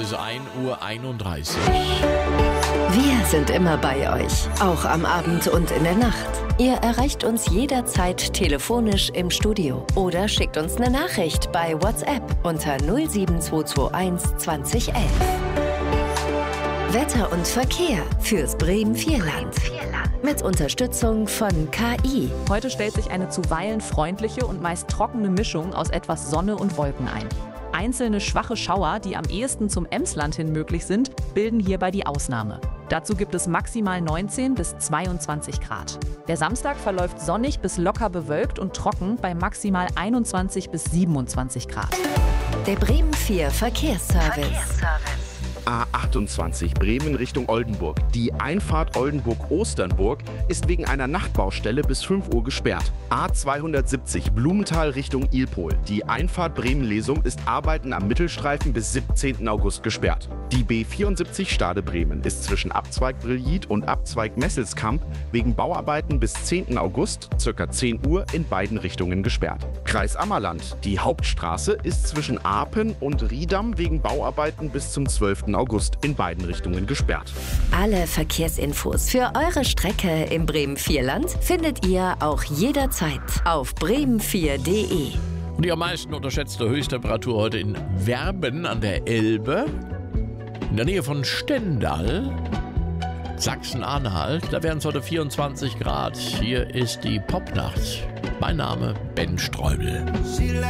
bis 1:31 Uhr. Wir sind immer bei euch, auch am Abend und in der Nacht. Ihr erreicht uns jederzeit telefonisch im Studio oder schickt uns eine Nachricht bei WhatsApp unter 07221 2011. Wetter und Verkehr fürs Bremen-Vierland. Mit Unterstützung von KI. Heute stellt sich eine zuweilen freundliche und meist trockene Mischung aus etwas Sonne und Wolken ein. Einzelne schwache Schauer, die am ehesten zum Emsland hin möglich sind, bilden hierbei die Ausnahme. Dazu gibt es maximal 19 bis 22 Grad. Der Samstag verläuft sonnig bis locker bewölkt und trocken bei maximal 21 bis 27 Grad. Der Bremen 4 Verkehrsservice. A28 Bremen Richtung Oldenburg. Die Einfahrt Oldenburg-Osternburg ist wegen einer Nachtbaustelle bis 5 Uhr gesperrt. A270 Blumenthal Richtung Ilpol. Die Einfahrt Bremen-Lesum ist Arbeiten am Mittelstreifen bis 17. August gesperrt. Die B74 Stade Bremen ist zwischen Abzweig Brillit und Abzweig Messelskamp wegen Bauarbeiten bis 10. August ca. 10 Uhr in beiden Richtungen gesperrt. Kreis Ammerland. Die Hauptstraße ist zwischen Apen und Riedam wegen Bauarbeiten bis zum 12. August in beiden Richtungen gesperrt. Alle Verkehrsinfos für eure Strecke im Bremen-Vierland findet ihr auch jederzeit auf bremen4.de. Und die am meisten unterschätzte Höchsttemperatur heute in Werben an der Elbe, in der Nähe von Stendal, Sachsen-Anhalt. Da wären es heute 24 Grad. Hier ist die Popnacht. Mein Name Ben Streubel.